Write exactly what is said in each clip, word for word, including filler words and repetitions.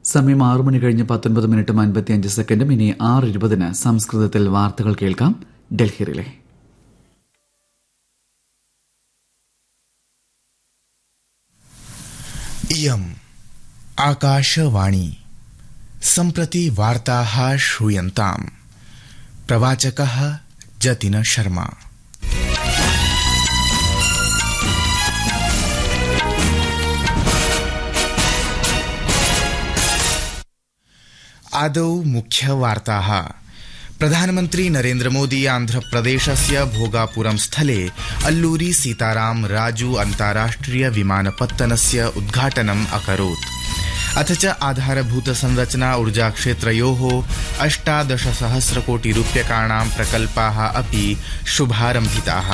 സമയം ആറു മണി കഴിഞ്ഞ് പത്തൊൻപത് മിനിറ്റും അൻപത്തിയഞ്ച് സെക്കൻഡും. ഇനി ആറ് ഇരുപതിന് സംസ്കൃതത്തിൽ വാർത്തകൾ കേൾക്കാം. ഡൽഹിയിലെ इयम् आकाशवाणी सम्प्रति वार्ताः श्रूयन्ताम्. प्रवाचकः जतिन शर्मा. आदौ मुख्यवार्ताः. प्रधानमन्त्री नरेन्द्र मोदी आन्ध्रप्रदेशस्य भोगापुरं स्थले अल्लूरी सीताराम राजू अन्ताराष्ट्रिय विमानपत्तनस्य उद्घाटनम् अकरोत्. अथ च आधारभूत संरचना ऊर्जा क्षेत्रयोः अष्टादश सहस्र कोटि रूप्यकाणां प्रकल्पाः अपि शुभारम्भिताः.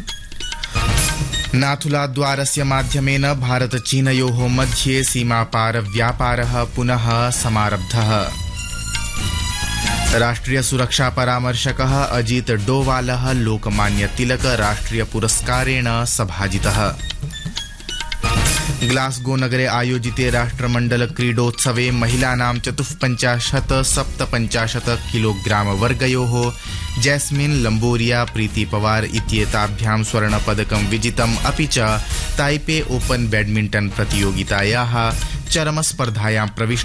नाथुलाद्वारस्य माध्यमेन भारत चीनयोः मध्ये सीमापार व्यापारः पुनः समारब्धः. राष्ट्रिय सुरक्षा परामर्शकः अजीत डोवालः लोकमान्य तिलक राष्ट्रिय पुरस्कारेण सभाजितः. ग्लासगो नगरे आयोजिते राष्ट्रमण्डल क्रीडोत्सवे महिलानां चतुःपञ्चाशत् सप्तपञ्चाशत् किलोग्राम वर्गयोः जैस्मिन् लम्बोरिया प्रीति पवार इत्येताभ्यां स्वर्णपदकं विजितम्. अपि च ताइपे ओपन बैडमिंटन प्रतियोगितायाः चरमस्पर्धायां प्रविष्ट